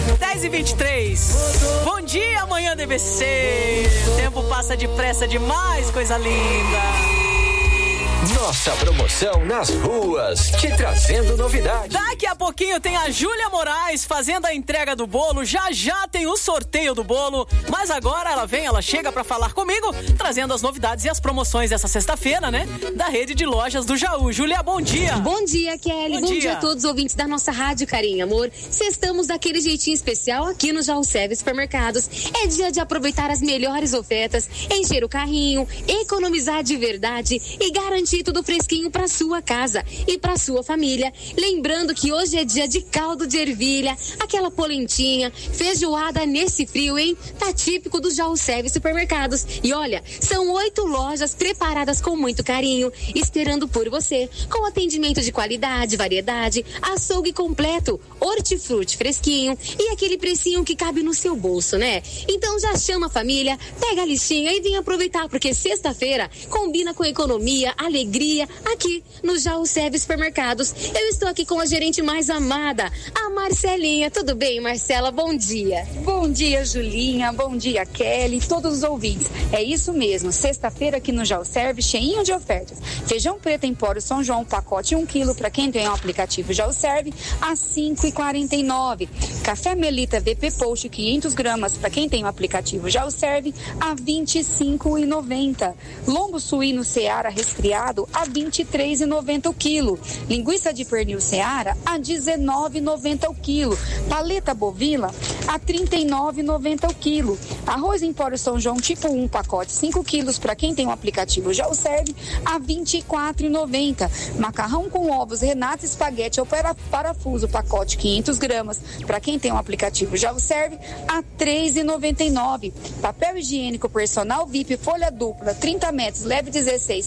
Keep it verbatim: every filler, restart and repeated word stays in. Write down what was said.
dez e vinte e três. Bom dia, amanhã D B C. O tempo passa depressa demais, coisa linda. Nossa promoção nas ruas, te trazendo novidade. Daqui a pouquinho tem a Júlia Moraes fazendo a entrega do bolo. Já já tem o sorteio do bolo. Mas agora ela vem, ela chega pra falar comigo, trazendo as novidades e as promoções dessa sexta-feira, né? Da rede de lojas do Jaú. Júlia, bom dia. Bom dia, Kelly. Bom, Bom dia. dia a todos os ouvintes da nossa rádio, carinho, amor. Estamos daquele jeitinho especial aqui no Jaú Service Supermercados. É dia de aproveitar as melhores ofertas, encher o carrinho, economizar de verdade e garantir tudo fresquinho para sua casa e para sua família. Lembrando que hoje é dia de caldo de ervilha, aquela polentinha, feijoada nesse frio, hein? Tá típico do Jaú Service Supermercados. E olha, são oito lojas preparadas com muito carinho, esperando por você, com atendimento de qualidade, variedade, açougue completo, hortifruti fresquinho e aquele precinho que cabe no seu bolso, né? Então já chama a família, pega a listinha e vem aproveitar, porque sexta-feira combina com economia, alegria, aqui no Jaú Service Supermercados. Eu estou aqui com a gerente mais amada, a Marcelinha. Tudo bem, Marcela? Bom dia. Bom dia, Julinha. Bom dia, Kelly. Todos os ouvintes. É isso mesmo. Sexta-feira aqui no Jaú Service, cheinho de ofertas. Feijão preto em pó São João, pacote um quilo para quem tem o aplicativo Jaú Serve, a cinco e quarenta e nove. Café Melita V P Post quinhentas gramas para quem tem o aplicativo Jaú Serve, a vinte e cinco e noventa. Lombo suíno Seara resfriado a vinte e três e noventa o quilo. Linguiça de pernil Seara a dezenove e noventa o quilo. Paleta bovina a trinta e nove e noventa o quilo. Arroz em pó São João tipo um, pacote cinco quilos para quem tem o aplicativo Jaú Serve, a vinte e quatro e noventa. Macarrão com ovos Renata espaguete ou para parafuso, pacote quinhentas gramas para quem tem o aplicativo Jaú Serve, a três e noventa e nove. Papel higiênico personal V I P folha dupla trinta metros leve dezesseis,